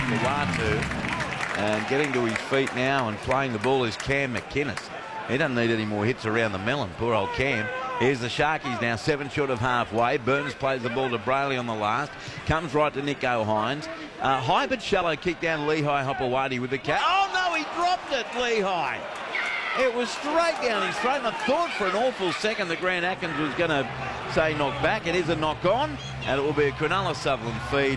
Watu. And getting to his feet now and playing the ball is Cam McInnes. He doesn't need any more hits around the melon, poor old Cam. Here's the Sharkies now, 7 short of halfway. Burns plays the ball to Brayley on the last. Comes right to Nico Hines. High but shallow kick down Lehigh Hopewadi with the catch. Oh no, he dropped it, Lehigh. It was straight down his throat, and I thought for an awful second that Grant Atkins was going to say knock back. It is a knock on, and it will be a Cronulla Sutherland feed.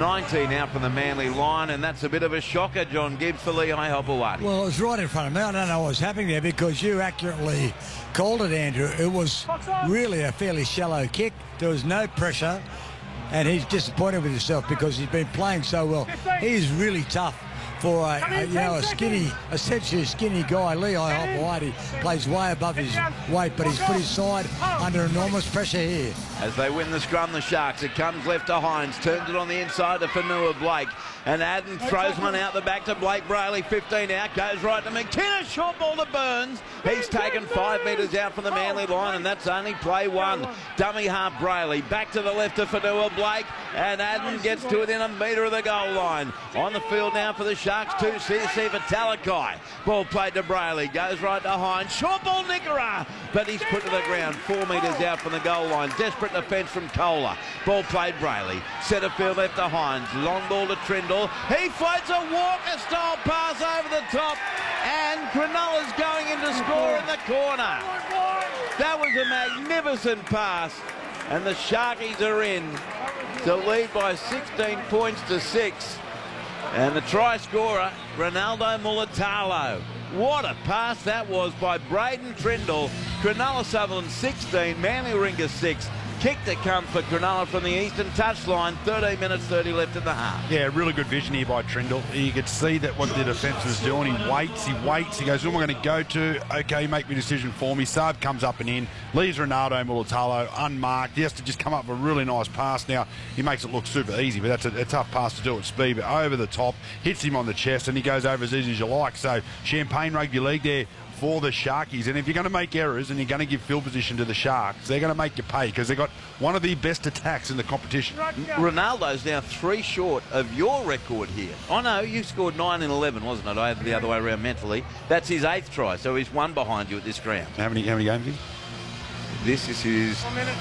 19 out from the Manly line, and that's a bit of a shocker, John Gibbs, for Lehigh Hopewadi. Well, it was right in front of me. I don't know what was happening there because you accurately called it, Andrew. It was really a fairly shallow kick. There was no pressure, and he's disappointed with himself because he's been playing so well. He's really tough. For a skinny, essentially a skinny guy. Lehigh Hopewadi plays way above his weight, but he's put his side under enormous pressure here. As they win the scrum, the Sharks, it comes left to Hines, turns it on the inside to Fanua Blake, and Adden throws one out the back to Blake Brayley, 15 out, goes right to McInnes, short ball to Burns. He's taken 5 metres out from the Manly line, and that's only play one. Dummy half Brayley, back to the left to Fanua Blake, and Adden gets to within a metre of the goal line. On the field now for the Sharks, 2 CC for Talakai. Ball played to Brayley, goes right to Hines, short ball Nickera, but he's put to the ground, 4 metres out from the goal line. Desperate defence from Kohler. Ball played Brayley, centre field left to Hines, long ball to Trindle. He floats a Walker-style pass over the top, and Cronulla's going in to score in the corner. That was a magnificent pass, and the Sharkies are in to lead by 16 points to 6. And the try scorer, Ronaldo Mulitalo. What a pass that was by Braden Trindle. Cronulla Sutherland 16, Manly Warringah 6. Kick to come for Cronulla from the eastern touchline. 13 minutes 30 left in the half. Yeah, really good vision here by Trindle. You could see that what the defence was doing. He waits. He goes, who am I going to go to? Okay, make me a decision for me. Saab comes up and in. Leaves Ronaldo Mulitalo unmarked. He has to just come up with a really nice pass now. He makes it look super easy, but that's a tough pass to do at speed. But over the top, hits him on the chest, and he goes over as easy as you like. So Champagne Rugby League there for the Sharkies. And if you're going to make errors and you're going to give field position to the Sharks, they're going to make you pay because they've got one of the best attacks in the competition. Ronaldo's now 3 short of your record here. Oh no, you scored 9 in 11, wasn't it? I had the other way around mentally. That's his 8th try, so he's 1 behind you at this ground. How many games is he? This is his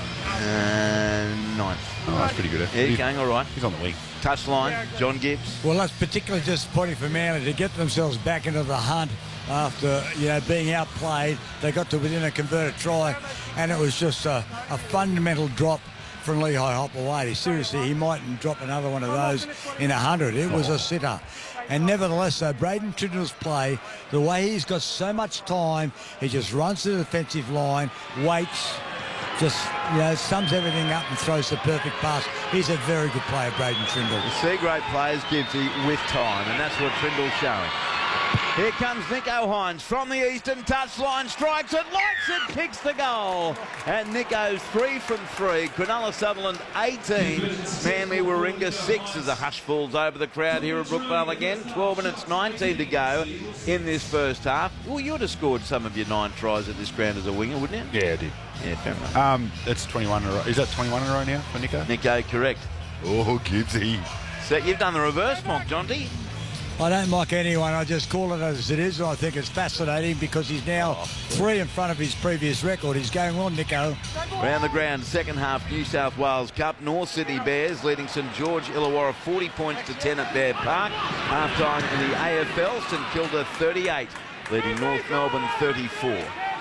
9th. Oh, that's pretty good. Yeah, he's going all right. He's on the wing. Touchline, John Gibbs. Well, that's particularly disappointing for Manly to get themselves back into the hunt after being outplayed. They got to within a converted try, and it was just a fundamental drop from Lehigh Hopewadi. Seriously, he mightn't drop another one of those in 100. It was a sitter. And nevertheless, though, Braden Trindle's play, the way he's got so much time, he just runs to the defensive line, waits, just sums everything up and throws the perfect pass. He's a very good player, Braden Trindle. You see great players, Gibbsy, with time, and that's what Trindle's showing. Here comes Nico Hines from the eastern touchline, strikes it, lights it, kicks the goal. And Nico's 3 from 3. Cronulla Sutherland 18, Manly Warringah 6 as the hush falls over the crowd here at Brookvale again. 12 minutes 19 to go in this first half. Well, you would have scored some of your 9 tries at this ground as a winger, wouldn't you? Yeah, I did. Yeah, fair enough. That's 21 in a row. Is that 21 in a row now for Nico? Nico, correct. Oh, Gibbsy. So you've done the reverse mock, Jonty. I don't mock anyone. I just call it as it is. I think it's fascinating because he's now 3 in front of his previous record. He's going on, Nico. Round the ground, second half New South Wales Cup. North Sydney Bears leading St George Illawarra 40 points to 10 at Bear Park. Half-time in the AFL, St Kilda 38, leading North Melbourne 34.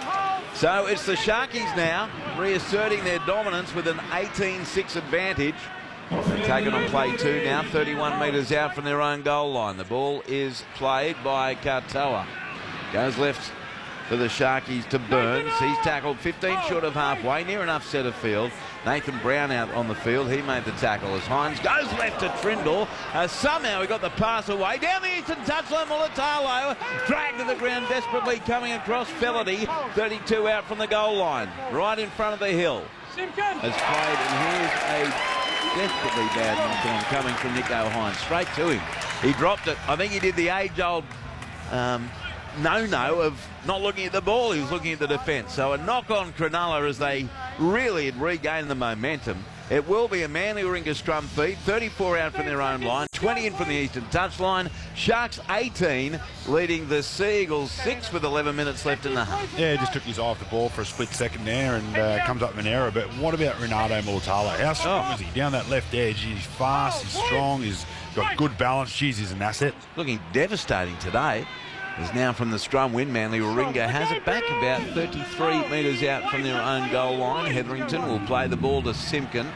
So it's the Sharkies now reasserting their dominance with an 18-6 advantage. They're taken on play 2 now, 31 metres out from their own goal line. The ball is played by Katoa. Goes left for the Sharkies to Burns. He's tackled 15 short of halfway, near enough centre field. Nathan Brown out on the field. He made the tackle as Hines goes left to Trindle. Somehow he got the pass away. Down the eastern touchline, Mulitalo dragged to the ground desperately coming across Felity. 32 out from the goal line, right in front of the hill. Has played, and here's a desperately bad knock-on coming from Nico Hines. Straight to him. He dropped it. I think he did the age-old no-no of not looking at the ball. He was looking at the defence. So a knock on Cronulla as they really had regained the momentum. It will be a Manly Warringah scrum feed. 34 out from their own line. 20 in from the eastern touchline. Sharks 18, leading the Sea Eagles 6 with 11 minutes left in the half. Yeah, just took his eye off the ball for a split second there and comes up with an error. But what about Renato Mulatalo? How strong is he down that left edge? He's fast, he's strong, he's got good balance. Jeez, he's an asset. Looking devastating today. Is now from the scrum win. Manly Warringah has it back about 33 metres out from their own goal line. Hetherington will play the ball to Simpkin.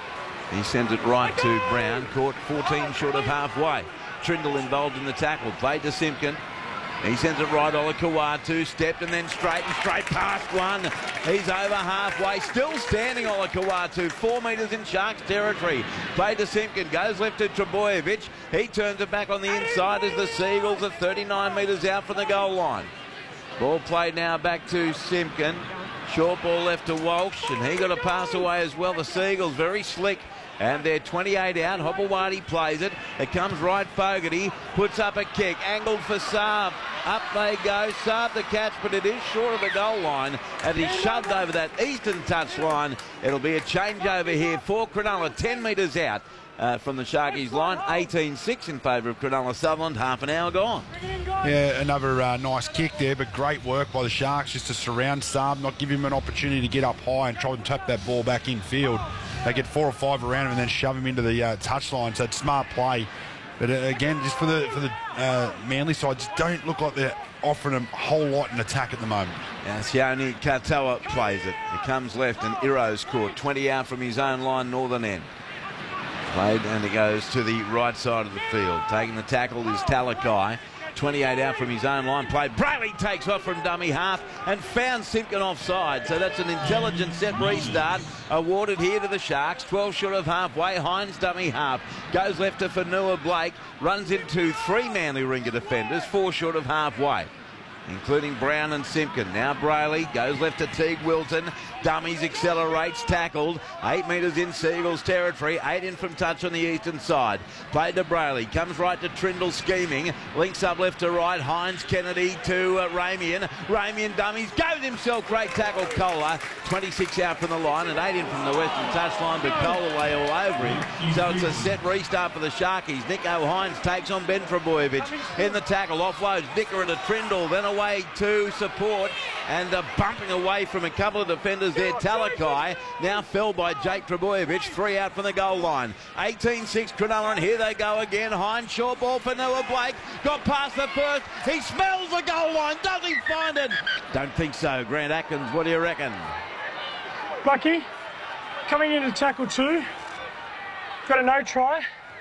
He sends it right to Brown. Caught 14 short of halfway. Trindle involved in the tackle. Played to Simpkin. He sends it right. Olakau'atu stepped and then straight past one. He's over halfway. Still standing, Olakau'atu. 4 metres in Sharks territory. Played to Simpkin. Goes left to Trebojevic. He turns it back on the inside as the Sea Eagles are 39 metres out from the goal line. Ball played now back to Simpkin. Short ball left to Walsh, and he got a pass away as well. The Sea Eagles very slick. And they're 28 out. Hopewadi plays it. It comes right. Fogarty puts up a kick. Angled for Saab. Up they go. Saab the catch, but it is short of the goal line. And he's shoved over that eastern touchline. It'll be a changeover here for Cronulla. 10 metres out from the Sharkies line. 18-6 in favour of Cronulla Sutherland. Half an hour gone. Yeah, another nice kick there, but great work by the Sharks just to surround Saab, not give him an opportunity to get up high and try and tap that ball back in field. They get 4 or 5 around him and then shove him into the touchline. So it's smart play. But again, just for the Manly side, just don't look like they're offering him a whole lot in attack at the moment. Yeah, Sione Katoa plays it. He comes left and Iro's caught. 20 out from his own line, northern end. Played and he goes to the right side of the field. Taking the tackle is Talakai. 28 out from his own line. Played. Brayley takes off from dummy half and found Simpkin offside. So that's an intelligent set restart awarded here to the Sharks. 12 short of halfway. Hines dummy half. Goes left to Fanua Blake. Runs into 3 Manly Warringah defenders. 4 short of halfway, including Brown and Simpkin. Now Brayley goes left to Teague Wilton. Dummies, accelerates, tackled. 8 metres in Sea Eagles territory. 8 in from touch on the eastern side. Played to Brayley. Comes right to Trindle scheming. Links up left to right. Hines Kennedy to Ramian. Ramian dummies. Goes himself. Great tackle, Kohler. 26 out from the line and 8 in from the western touchline, but Kohler lay all over him. So it's a set restart for the Sharkies. Nico Hines takes on Ben Trebojevic in the tackle. Offloads Dicker into Trindle. Then away to support and bumping away from a couple of defenders there. Talakai now fell by Jake Trebojevic. 3 out from the goal line. 18-6 Cronulla, and here they go again. Hines short ball for Noah Blake. Got past the first. He smells the goal line. Does he find it? Don't think so. Grant Atkins, what do you reckon? Lucky, coming into tackle 2. Got a no try.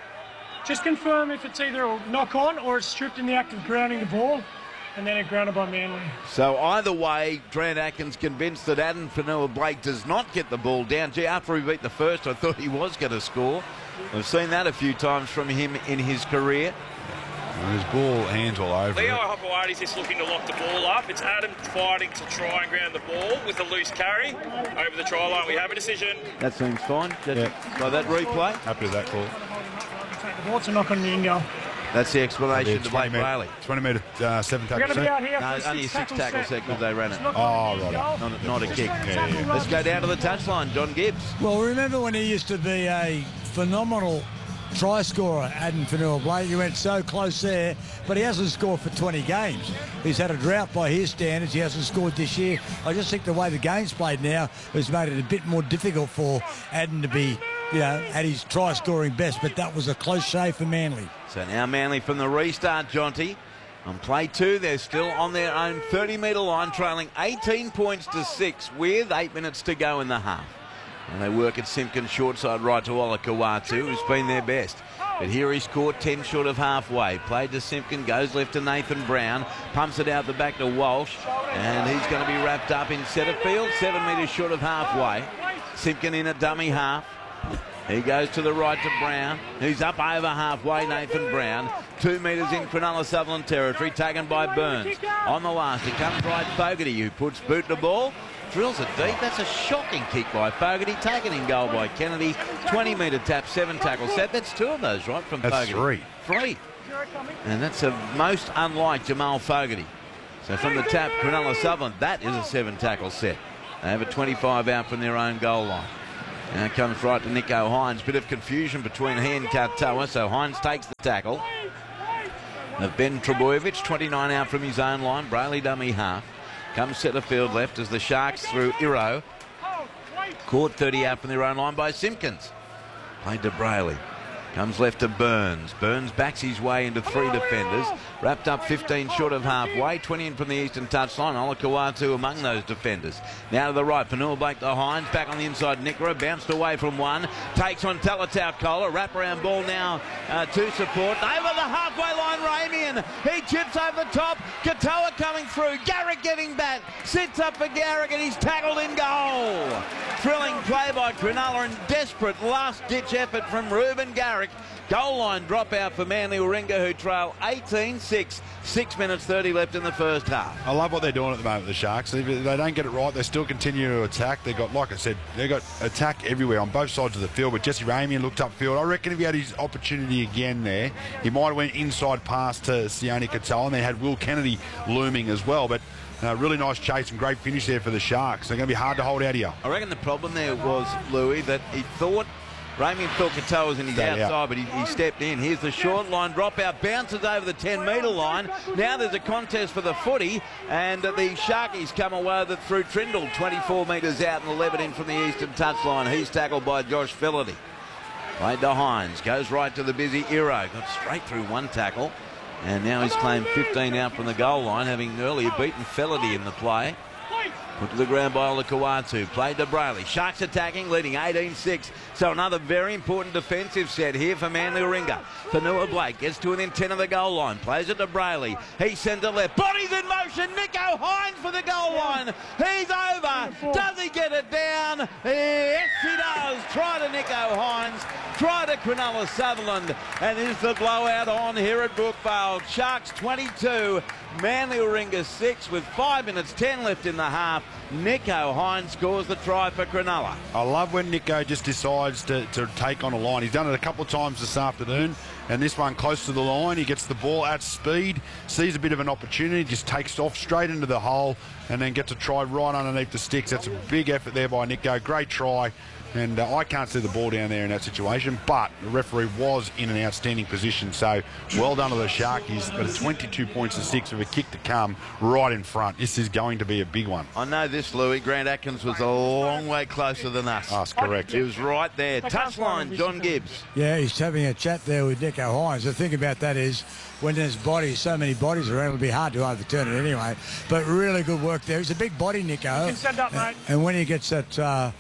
Just confirm if it's either a knock on or it's stripped in the act of grounding the ball, and then it grounded by Manly. So either way, Grant Atkins convinced that Adam Fanua Blake does not get the ball down. Gee, after he beat the first, I thought he was going to score. We've seen that a few times from him in his career. And there's ball hands all over Leo it. Hopewadi's just looking to lock the ball up. It's Adam fighting to try and ground the ball with a loose carry over the try line. We have a decision. That seems fine. By that replay. Happy with that call. Take the ball to knock on the in goal. That's the explanation to Blake Brayley. 20 metre 7 We're going to be tackle out here No, for only a 6 tackle set because they ran it. Oh, right. Not a kick. Let's go down to the touchline. John Gibbs. Well, remember when he used to be a phenomenal try scorer, Adam Fanua Blake? He went so close there, but he hasn't scored for 20 games. He's had a drought by his standards. He hasn't scored this year. I just think the way the game's played now has made it a bit more difficult for Adam to be, at his try-scoring best, but that was a close shave for Manly. So now Manly from the restart, Jonty. On play 2, they're still on their own 30-metre line, trailing 18 points to 6 with 8 minutes to go in the half. And they work at Simpkin short side right to Olakau'atu, who's been their best. But here he's caught 10 short of halfway. Played to Simpkin, goes left to Nathan Brown, pumps it out the back to Walsh, and he's going to be wrapped up in centre field, 7 metres short of halfway. Simpkin in a dummy half. He goes to the right to Brown, who's up over halfway, Nathan Brown. 2 metres in Cronulla Sutherland territory, taken by Burns. On the last, it comes right Fogarty, who puts boot to ball, drills it deep. That's a shocking kick by Fogarty, taken in goal by Kennedy. 20-metre tap, 7 tackle set. That's 2 of those, right, from That's Fogarty? 3. And that's a most unlike Jamal Fogarty. So from the tap, Cronulla Sutherland, that is a 7 tackle set. They have a 25 out from their own goal line. Now comes right to Nicho Hynes. Bit of confusion between he and Katoa, so Hynes takes the tackle. Of Ben Trebojevic, 29 out from his own line. Brayley dummy half. Comes centre field left as the Sharks through Iro. Caught 30 out from their own line by Simpkins. Played to Brayley. Comes left to Burns. Burns backs his way into 3 defenders. Wrapped up 15 short of halfway. 20 in from the eastern touchline. Olakau'atu among those defenders. Now to the right. Fanua Blake to Hynes. Back on the inside. Nickera bounced away from one. Takes on Talatau Kola. Wraparound ball now to support. Over the halfway line, Ramian. He chips over the top. Katoa coming through. Garrick getting back. Sits up for Garrick and he's tackled in goal. Thrilling play by Cronulla and desperate last-ditch effort from Ruben Garrick. Goal line dropout for Manly Warringah, who trail 18-6. 6 minutes 30 left in the first half. I love what they're doing at the moment, the Sharks. If they don't get it right, they still continue to attack. They've got, like I said, they've got attack everywhere on both sides of the field. But Jesse Ramian looked upfield. I reckon if he had his opportunity again there, he might have went inside pass to Sione Katoa, and they had Will Kennedy looming as well. But really nice chase and great finish there for the Sharks. They're going to be hard to hold out here. I reckon the problem there was, Louis, that he thought Ramian thought Katoa was in his outside, but he stepped in. Here's the short line dropout, bounces over the 10-metre line. Now there's a contest for the footy, and the Sharkies come away with it through Trindle, 24 metres out and 11 in from the eastern touchline. He's tackled by Josh Fillaty. Played to Hynes, goes right to the busy Iro, got straight through one tackle, and now he's claimed 15 out from the goal line, having earlier beaten Fillaty in the play. Put to the ground by Olakau'atu. Played to Brayley. Sharks attacking, leading 18-6. So another very important defensive set here for Manly Warringah. Fanua Blake gets to within 10 of the goal line. Plays it to Brayley. He sends it left. Bodies in motion. Nicho Hynes for the goal line. He's over. Does he get it down? Yes, he does. Try to Nicho Hynes. Try to Cronulla Sutherland. And is the blowout on here at Brookvale. Sharks 22. Manly Warringah 6 with 5 minutes 10 left in the half. Nicho Hynes scores the try for Cronulla. I love when Nicho just decides to take on a line. He's done it a couple of times this afternoon, and this one close to the line. He gets the ball at speed, sees a bit of an opportunity, just takes off straight into the hole, and then gets a try right underneath the sticks. That's a big effort there by Nicho. Great try. And I can't see the ball down there in that situation, but the referee was in an outstanding position. So well done to the Sharkies. But a 22 points to 6 with a kick to come right in front. This is going to be a big one. I know this, Louis. Grant Atkins was a long way closer than us. That's correct. He was right there. Touchline, John Gibbs. Yeah, he's having a chat there with Nicho Hynes. The thing about that is when there's bodies, so many bodies around, it'll be hard to overturn it anyway. But really good work there. He's a big body, Nicho. You can send up, mate. And when he gets that...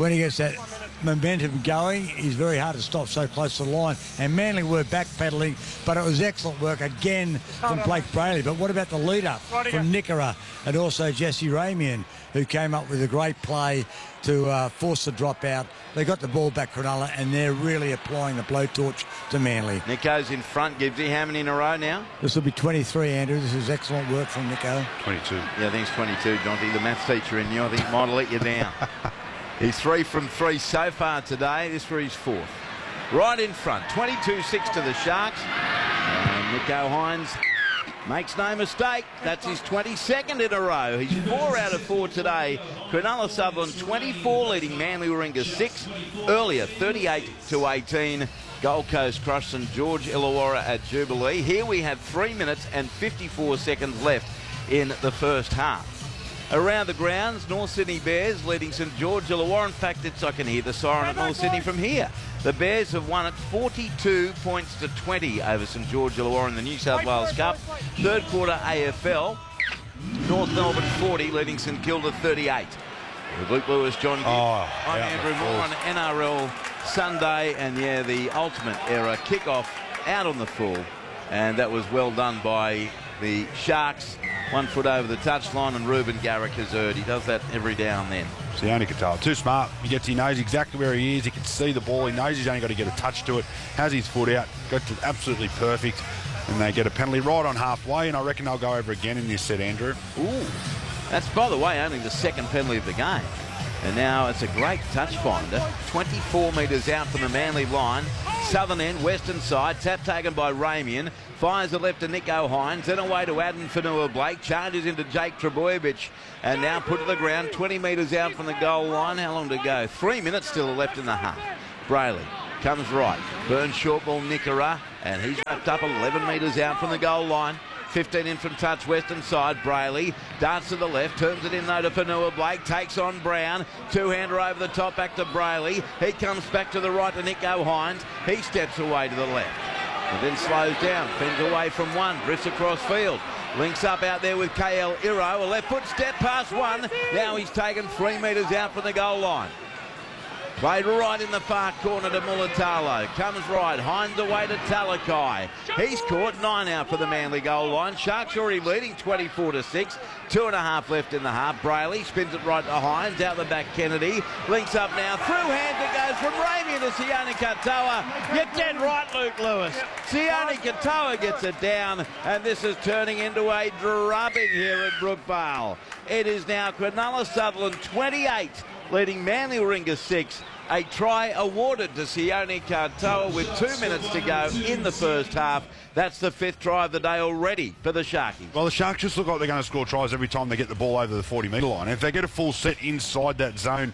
momentum going, he's very hard to stop so close to the line. And Manly were backpedaling, but it was excellent work again from Blake Brayley. But what about the lead-up from Nickera and also Jesse Ramian, who came up with a great play to force the dropout. They got the ball back, Cronulla, and they're really applying the blowtorch to Manly. Nicho's in front, Gibbsy. How many in a row now? This will be 23, Andrew. This is excellent work from Nicho. 22. Yeah, I think it's 22, Jonty. The maths teacher in you, I think, might have let you down. He's 3 from 3 so far today. This for his 4th. Right in front, 22-6 to the Sharks. And Nicho Hynes makes no mistake. That's his 22nd in a row. He's 4 out of 4 today. Cronulla Sutherland 24, leading Manly Warringah 6. Earlier, 38-18. Gold Coast crushed St George Illawarra at Jubilee. Here we have 3 minutes and 54 seconds left in the first half. Around the grounds, North Sydney Bears leading St George Illawarra. In fact, I can hear the siren at North Sydney from here. The Bears have won at 42 points to 20 over St George Illawarra in the New South Wales Cup. Third quarter AFL, North Melbourne 40 leading St Kilda 38. With Luke Lewis, John Gibbs, I'm Andrew Moore on NRL Sunday. And yeah, the ultimate era kickoff out on the full. And that was well done by the Sharks. 1 foot over the touchline, and Ruben Garrick has erred. He does that every now and then. Sione Katoa, too smart. He knows exactly where he is. He can see the ball. He knows he's only got to get a touch to it. Has his foot out. Got to absolutely perfect. And they get a penalty right on halfway, and I reckon they'll go over again in this set, Andrew. Ooh. That's, by the way, only the second penalty of the game. And now it's a great touch finder. 24 metres out from the Manly line. Southern end, western side. Tap taken by Ramian. Fires the left to Nicho Hines. Then away to Adam Fanua-Blake. Charges into Jake Trbojevic. And now put to the ground. 20 metres out from the goal line. How long to go? 3 minutes still left in the half. Brayley comes right. Burns short ball Nickera. And he's wrapped up 11 metres out from the goal line. 15 in from touch, western side. Brayley darts to the left, turns it in though to Fanua-Blake, takes on Brown. Two-hander over the top, back to Brayley. He comes back to the right to Nicho Hines. He steps away to the left. And then slows down, fends away from one, drifts across field. Links up out there with KL Iro. A left foot step past one. Now he's taken 3 metres out from the goal line. Played right in the far corner to Mulatalo. Comes right, Hines away to Talakai. He's caught 9 out for the Manly goal line. Sharks already leading 24-6. 2.5 left in the half. Brayley spins it right to Hines. Out the back Kennedy. Links up now. Through-hand it goes from Ramian to Sione Katoa. You're dead right, Luke Lewis. Sione Katoa gets it down. And this is turning into a drubbing here at Brookvale. It is now Cronulla Sutherland 28. Leading Manly Warringah 6. A try awarded to Sione Katoa with 2 minutes to go in the first half. That's the 5th try of the day already for the Sharkies. Well, the Sharks just look like they're going to score tries every time they get the ball over the 40-metre line. If they get a full set inside that zone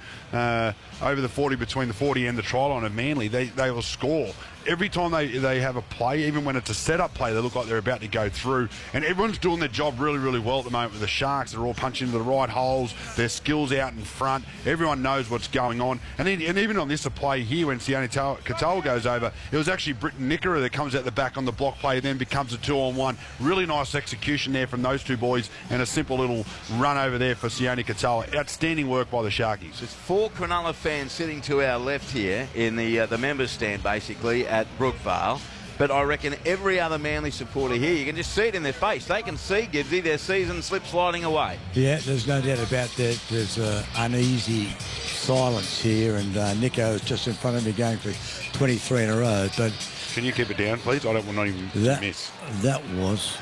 over the 40, between the 40 and the try line of Manly, they will score. Every time they have a play, even when it's a set-up play, they look like they're about to go through. And everyone's doing their job really, really well at the moment with the Sharks. They're all punching into the right holes. Their skills out in front. Everyone knows what's going on. And even on this play here, when Sione Katoa goes over, it was actually Britton Nickera that comes out the back on the block play, then becomes a 2-on-1. Really nice execution there from those two boys, and a simple little run over there for Sione Katoa. Outstanding work by the Sharkies. There's 4 Cronulla fans sitting to our left here in the members stand, basically, at Brookvale. But I reckon every other Manly supporter here, you can just see it in their face. They can see, Gibbsy, their season slip sliding away. Yeah, there's no doubt about that. There's uneasy silence here, and Nicho is just in front of me going for 23 in a row. But can you keep it down, please? I don't want to even miss. That was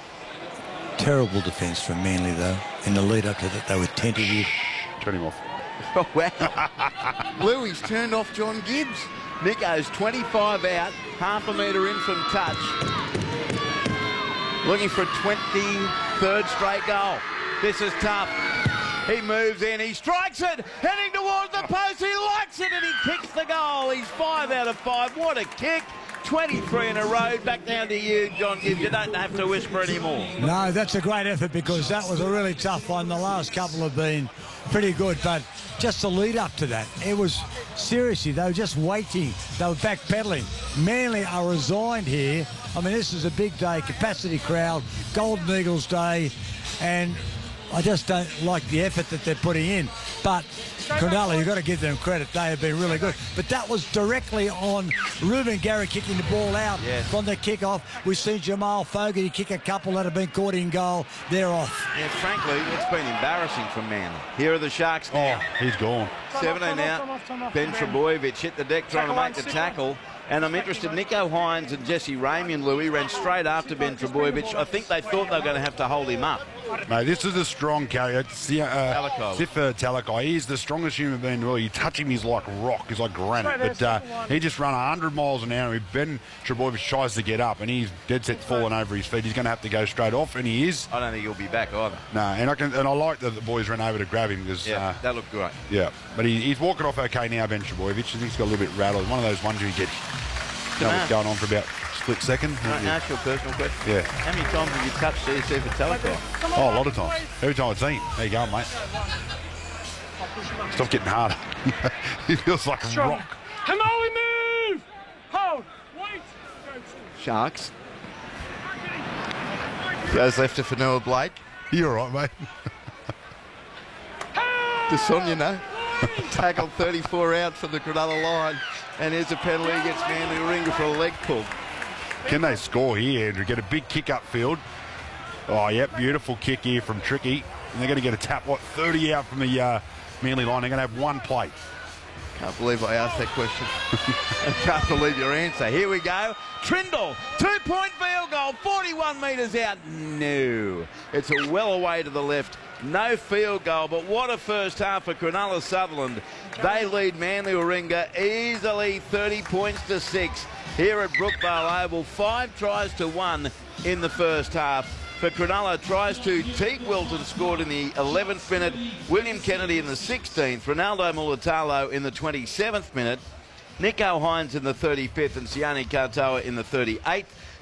terrible defence from Manly, though. In the lead up to that, they were tentative. Turn him off. Oh, wow. Louis turned off John Gibbs. Nicho's 25 out, half a metre in from touch. Looking for a 23rd straight goal. This is tough. He moves in, he strikes it, heading towards the post, he likes it, and he kicks the goal. He's 5 out of 5. What a kick. 23 in a row. Back down to you, John Gibbs. You don't have to whisper anymore. No, that's a great effort, because that was a really tough one. The last couple have been pretty good, but just the lead up to that, it was seriously, they were just waiting. They were backpedaling. Manly are resigned here. I mean, this is a big day, capacity crowd, Golden Eagles Day, and I just don't like the effort that they're putting in. But Cronulla, you've got to give them credit. They have been really good. But that was directly on Reuben Garrick kicking the ball out from the kickoff. We've seen Jamal Fogarty kick a couple that have been caught in goal. They're off. Yeah, frankly, it's been embarrassing for Manly. Here are the Sharks now. Oh, he's gone. 17 out. Ben Trbojevic hit the deck trying to make the tackle. And I'm interested, Nicho Hines and Jesse Ramian, Louis, ran straight after Ben Trbojevic. I think they thought they were going to have to hold him up. No, this is a strong carrier. Sifa Talakai. He's the strongest human being in the world. You touch him, he's like rock. He's like granite. But he just ran 100 miles an hour. Ben Trbojevic tries to get up, and he's dead set falling over his feet. He's going to have to go straight off, and he is. I don't think he'll be back either. No, and I like that the boys ran over to grab him, because that looked great. Yeah, but he's walking off okay now, Ben Trbojevic. I think he's got a little bit rattled. One of those ones where you get what's going on for about a split second. Can I ask you a personal question? Yeah. How many times have you touched CSC for Talakai? Oh, a lot of times. Every time I've seen. There you go, mate. Stop getting harder. He feels like a rock. Come on, we move! Hold! Wait! Sharks. Goes left to Fanua-Blake. You're all right, mate. DeSonia, tackled 34 out from the Cronulla line. And here's a penalty against Manly Warringah for a leg pull. Can they score here, Andrew? Get a big kick upfield. Oh, yep, beautiful kick here from Tricky. And they're going to get a tap, 30 out from the Manly line. They're going to have one plate. Can't believe I asked that question. I can't believe your answer. Here we go. Trindle, 2-point field goal, 41 metres out. No. It's well away to the left. No field goal, but what a first half for Cronulla Sutherland. They lead Manly Warringah easily 30 points to 6 here at Brookvale Oval. 5 tries to 1 in the first half. For Cronulla, tries to Teague Wilton scored in the 11th minute, William Kennedy in the 16th, Ronaldo Mulatalo in the 27th minute, Nico Hines in the 35th and Sione Katoa in the 38th.